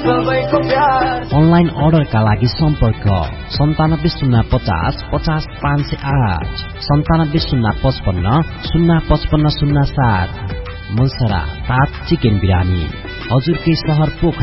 सबैको प्यार। अनलाइन अर्डरका लागि सम्पर्क 970550 50508 970550 05507। मुलसरा 7 चिकन बिरानी, हजुरकै शहर पोखरा।